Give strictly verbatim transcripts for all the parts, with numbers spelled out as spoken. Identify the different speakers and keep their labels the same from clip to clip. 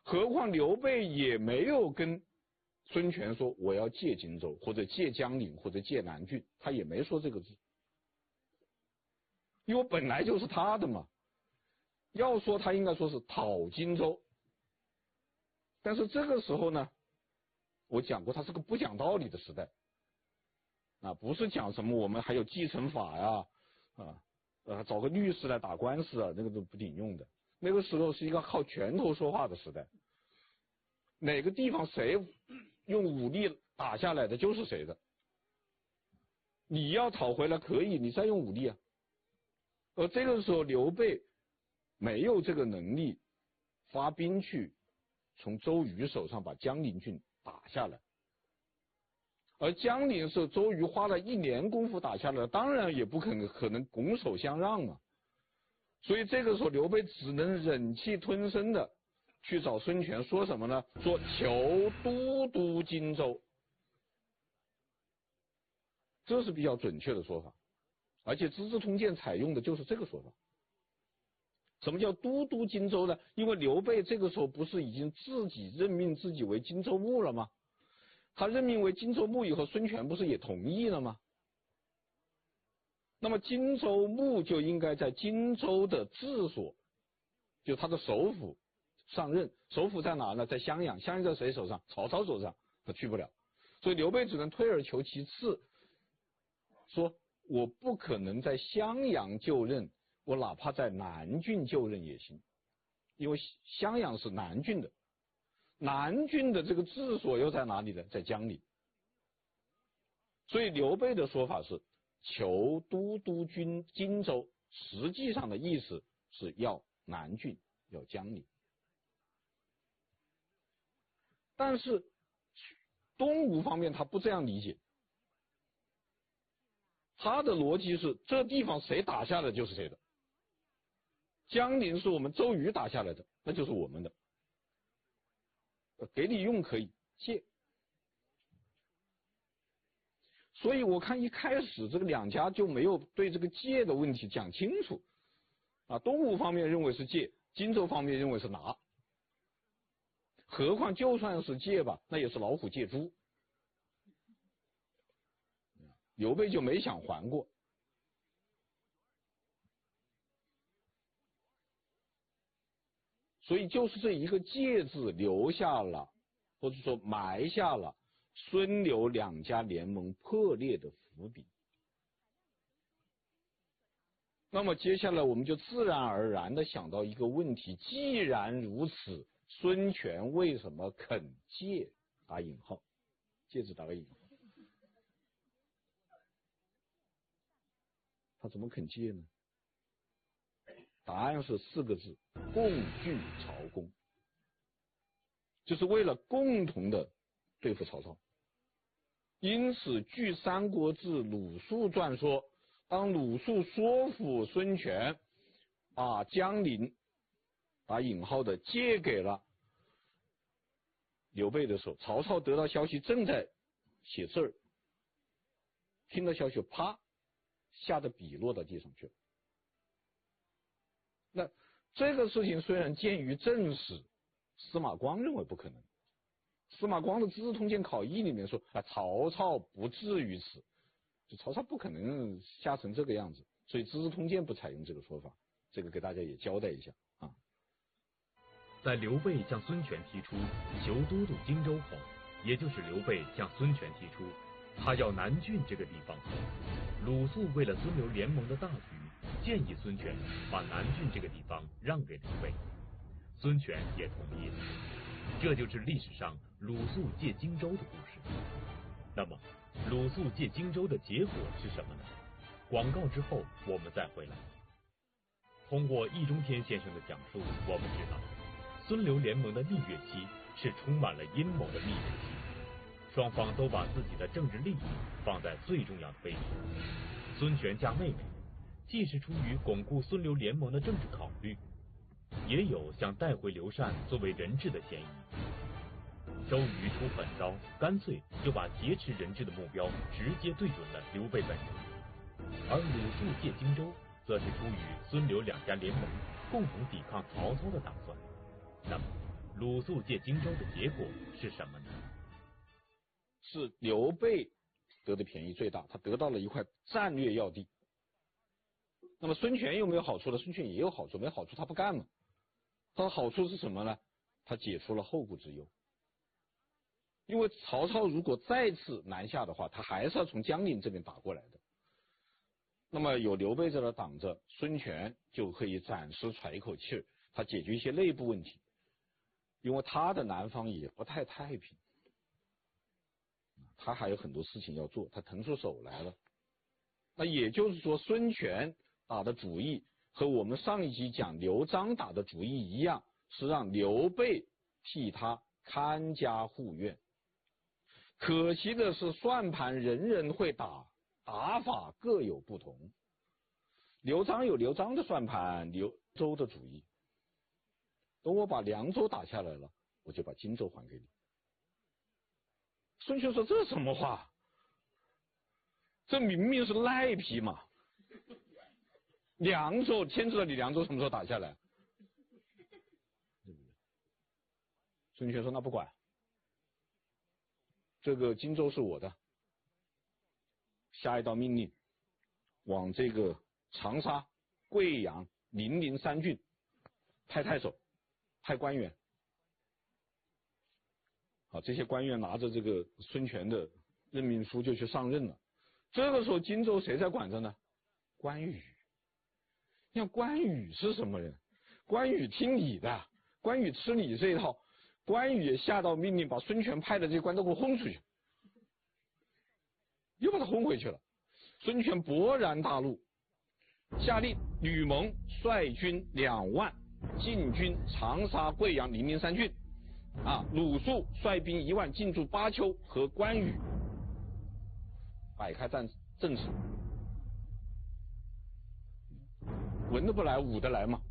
Speaker 1: 何况刘备也没有跟孙权说我要借荆州或者借江陵或者借南郡，他也没说这个字，因为本来就是他的嘛。要说他应该说是讨荆州，但是这个时候呢，我讲过，他是个不讲道理的时代，啊，不是讲什么我们还有继承法呀，啊，呃，找个律师来打官司啊，那个都不顶用的。那个时候是一个靠拳头说话的时代，哪个地方谁用武力打下来的就是谁的，你要讨回来可以，你再用武力啊。而这个时候刘备没有这个能力发兵去从周瑜手上把江陵郡打下来，而江陵是周瑜花了一年功夫打下来，当然也不可能可能拱手相让嘛。所以这个时候刘备只能忍气吞声的去找孙权说什么呢？说求都督荆州，这是比较准确的说法，而且《资治通鉴》采用的就是这个说法。什么叫都督荆州呢？因为刘备这个时候不是已经自己任命自己为荆州牧了吗？他任命为荆州牧以后，孙权不是也同意了吗？那么荆州牧就应该在荆州的治所，就他的首府上任。首府在哪呢？在襄阳。襄阳在谁手上？曹操手上，他去不了。所以刘备只能退而求其次，说我不可能在襄阳就任，我哪怕在南郡就任也行，因为襄阳是南郡的，南郡的这个治所又在哪里呢？在江陵。所以刘备的说法是求都督军荆州，实际上的意思是要南郡，要江陵。但是东吴方面他不这样理解，他的逻辑是这地方谁打下来就是谁的，江陵是我们周瑜打下来的，那就是我们的，给你用可以借。所以我看一开始这个两家就没有对这个借的问题讲清楚啊，东吴方面认为是借，荆州方面认为是拿，何况就算是借吧，那也是老虎借猪，刘备就没想还过。所以就是这一个借字留下了，或者说埋下了孙刘两家联盟破裂的伏笔。那么接下来我们就自然而然的想到一个问题，既然如此，孙权为什么肯借？打引号，借字打个引号，他怎么肯借呢？答案是四个字：共拒曹公，就是为了共同的对付曹操。因此据《三国志·鲁肃传》说，当鲁肃说服孙权把江陵打引号的借给了刘备的时候，曹操得到消息正在写字儿，听到消息啪吓得笔落到地上去了。那这个事情虽然鉴于正史，司马光认为不可能。司马光的《资治通鉴考异》里面说啊，曹操不至于此，就曹操不可能吓成这个样子，所以《资治通鉴》不采用这个说法，这个给大家也交代一下啊。
Speaker 2: 在刘备向孙权提出求都督荆州后，也就是刘备向孙权提出他要南郡这个地方后，鲁肃为了孙刘联盟的大局，建议孙权把南郡这个地方让给刘备，孙权也同意了。这就是历史上鲁肃借荆州的故事。那么鲁肃借荆州的结果是什么呢？广告之后我们再回来。通过易中天先生的讲述，我们知道孙刘联盟的蜜月期是充满了阴谋的蜜月期，双方都把自己的政治利益放在最重要的位置。孙权嫁妹妹，既是出于巩固孙刘联盟的政治考虑，也有想带回刘禅作为人质的嫌疑。周瑜出狠招，干脆就把劫持人质的目标直接对准了刘备本人。而鲁肃借荆州，则是出于孙刘两家联盟共同抵抗曹操的打算。那么鲁肃借荆州的结果是什么呢？
Speaker 1: 是刘备得的便宜最大，他得到了一块战略要地。那么孙权有没有好处呢？孙权也有好处，没好处他不干嘛。他的好处是什么呢？他解除了后顾之忧。因为曹操如果再次南下的话，他还是要从江陵这边打过来的。那么有刘备在这挡着，孙权就可以暂时喘一口气儿，他解决一些内部问题。因为他的南方也不太太平，他还有很多事情要做，他腾出手来了。那也就是说，孙权打的主意和我们上一集讲刘璋打的主意一样，是让刘备替他看家护院。可惜的是，算盘人人会打，打法各有不同。刘璋有刘璋的算盘，刘周的主意。等我把凉州打下来了，我就把荆州还给你。孙权说：“这什么话？这明明是赖皮嘛！凉州，天知道你凉州什么时候打下来？”孙权说：“那不管，这个荆州是我的，下一道命令，往这个长沙、贵阳、零陵三郡派太守。”派官员，好，这些官员拿着这个孙权的任命书就去上任了。这个时候荆州谁在管着呢？关羽。你看关羽是什么人？关羽听你的，关羽吃你这一套。关羽也下到命令，把孙权派的这些官都给我轰出去，又把他轰回去了。孙权勃然大怒，下令吕蒙率军两万。进军长沙、贵阳、零陵三郡，啊，鲁肃率兵一万进驻巴丘和关羽，摆开战阵势，文的不来，武的来嘛。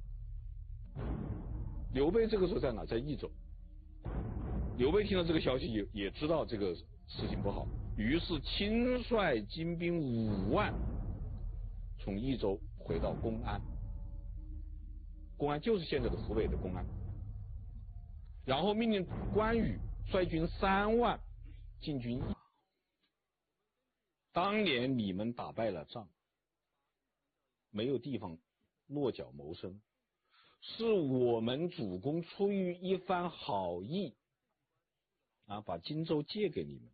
Speaker 1: 刘备这个时候在哪？在益州。刘备听到这个消息也也知道这个事情不好，于是亲率精兵五万从益州回到公安。公安就是现在的湖北的公安，然后命令关羽率军三万进军益。当年你们打败了仗，没有地方落脚谋生，是我们主公出于一番好意啊，把荆州借给你们。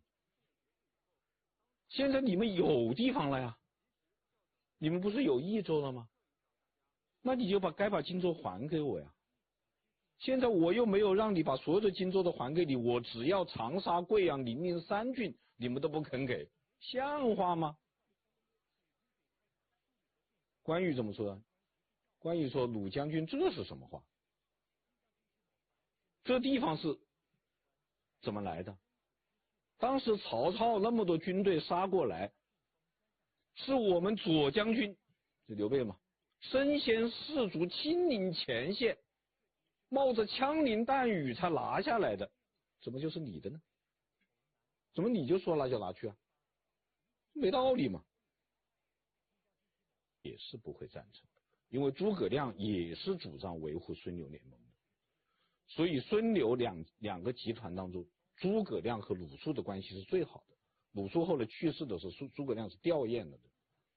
Speaker 1: 现在你们有地方了呀，你们不是有益州了吗？那你就把该把荆州还给我呀！现在我又没有让你把所有的荆州都还给你，我只要长沙、贵阳、零陵三郡，你们都不肯给，像话吗？关羽怎么说？关羽说：“鲁将军，这是什么话？这地方是怎么来的？当时曹操那么多军队杀过来，是我们左将军，就刘备嘛。”身先士卒，亲临前线，冒着枪林弹雨才拿下来的，怎么就是你的呢？怎么你就说拿就拿去啊？没道理嘛！也是不会赞成，因为诸葛亮也是主张维护孙刘联盟的，所以孙刘两两个集团当中，诸葛亮和鲁肃的关系是最好的。鲁肃后来去世的时候，诸诸葛亮是吊唁了的。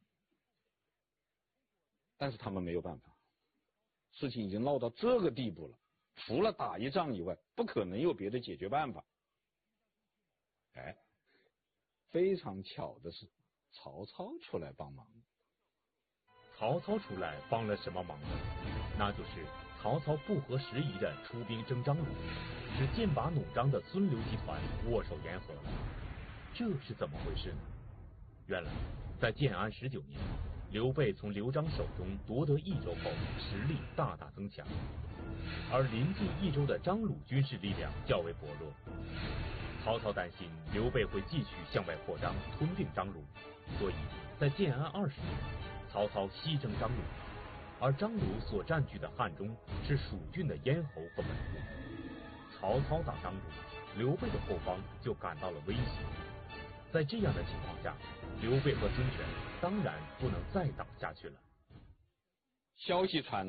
Speaker 1: 但是他们没有办法，事情已经闹到这个地步了，除了打一仗以外，不可能有别的解决办法。哎，非常巧的是，曹操出来帮忙。
Speaker 2: 曹操出来帮了什么忙呢？那就是曹操不合时宜的出兵征张鲁，使剑拔弩张的孙刘集团握手言和了。这是怎么回事呢？原来，在建安十九年。刘备从刘璋手中夺得益州后，实力大大增强，而临近益州的张鲁军事力量较为薄弱。曹操担心刘备会继续向外扩张，吞并张鲁，所以在建安二十年，曹操西征张鲁，而张鲁所占据的汉中是蜀郡的咽喉和门户。曹操打张鲁，刘备的后方就感到了威胁。在这样的情况下，刘备和孙权当然不能再打下去了。
Speaker 1: 消息传来。